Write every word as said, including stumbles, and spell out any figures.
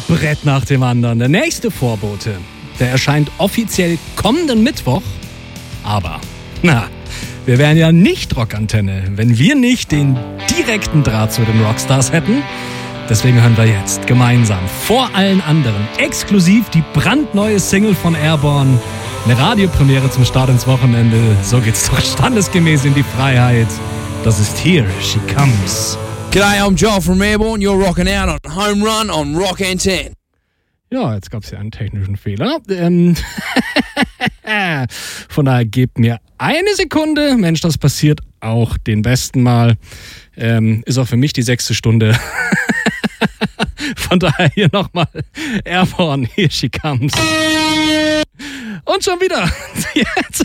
Brett nach dem anderen. Der nächste Vorbote, der erscheint offiziell kommenden Mittwoch. Aber, na, wir wären ja nicht Rockantenne, wenn wir nicht den direkten Draht zu den Rockstars hätten. Deswegen hören wir jetzt gemeinsam vor allen anderen exklusiv die brandneue Single von Airborne. Eine Radiopremiere zum Start ins Wochenende. So geht's doch standesgemäß in die Freiheit. Das ist Here She Comes. G'day, I'm Joel from Airborne. You're rocking out on Home Run on Rock Antenne. Ja, jetzt gab es ja einen technischen Fehler. Ähm Von daher gebt mir eine Sekunde. Mensch, das passiert auch den besten Mal. Ähm, ist auch für mich die sechste Stunde. Von daher hier nochmal Airborne, Here She Comes. Und schon wieder. Jetzt